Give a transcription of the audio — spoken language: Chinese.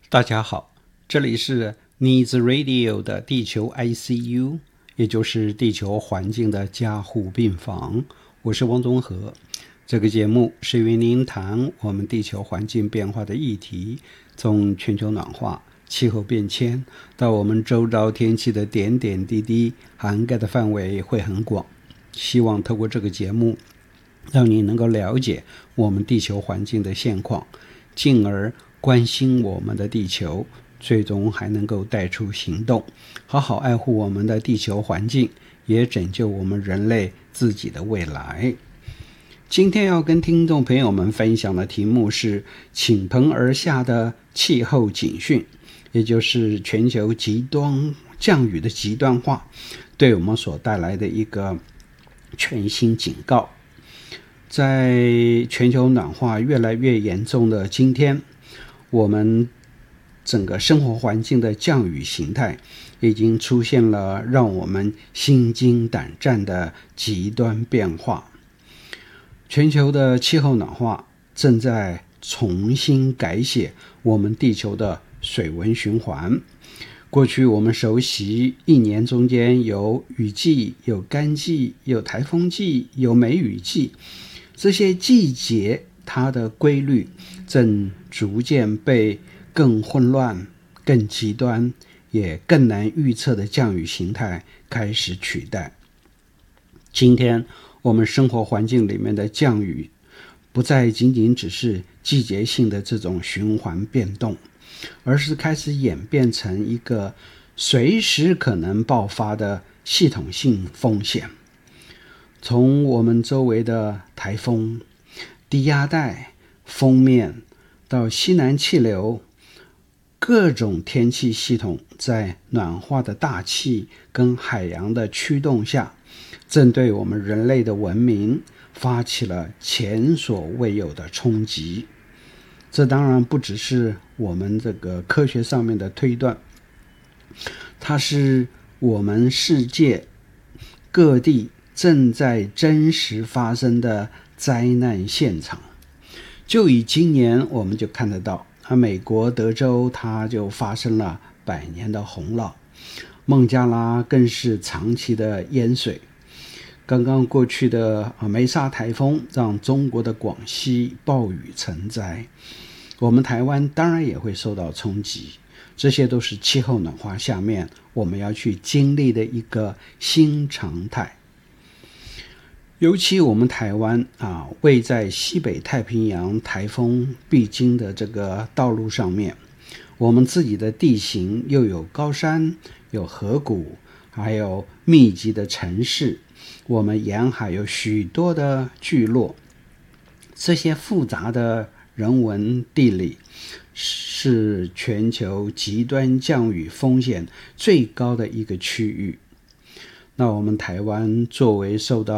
大家好，这里是 Needs Radio 的地球 ICU， 也就是地球环境的加护病房。我是汪宗和。这个节目是与您谈我们地球环境变化的议题，从全球暖化、气候变迁到我们周遭天气的点点滴滴，涵盖的范围会很广。希望透过这个节目，让你能够了解我们地球环境的现况，进而关心我们的地球，最终还能够带出行动，好好爱护我们的地球环境，也拯救我们人类自己的未来。今天要跟听众朋友们分享的题目是倾盆而下的气候警讯，也就是全球极端降雨的极端化对我们所带来的一个全新警告。在全球暖化越来越严重的今天，我们整个生活环境的降雨形态已经出现了让我们心惊胆战的极端变化。全球的气候暖化正在重新改写我们地球的水文循环。过去我们熟悉一年中间有雨季、有干季、有台风季、有梅雨季，这些季节它的规律正逐渐被更混乱、更极端也更难预测的降雨形态开始取代。今天我们生活环境里面的降雨不再仅仅只是季节性的这种循环变动，而是开始演变成一个随时可能爆发的系统性风险。从我们周围的台风、低压带、锋面到西南气流，各种天气系统在暖化的大气跟海洋的驱动下，正对我们人类的文明发起了前所未有的冲击。这当然不只是我们这个科学上面的推断，它是我们世界各地正在真实发生的灾难现场。就以今年我们就看得到，美国德州它就发生了100年的洪涝，孟加拉更是长期的淹水。刚刚过去的梅沙台风让中国的广西暴雨成灾，我们台湾当然也会受到冲击。这些都是气候暖化下面我们要去经历的一个新常态。尤其我们台湾位在西北太平洋台风必经的这个道路上面，我们自己的地形又有高山、有河谷，还有密集的城市，我们沿海有许多的聚落，这些复杂的人文地理是全球极端降雨风险最高的一个区域。那我们台湾作为受到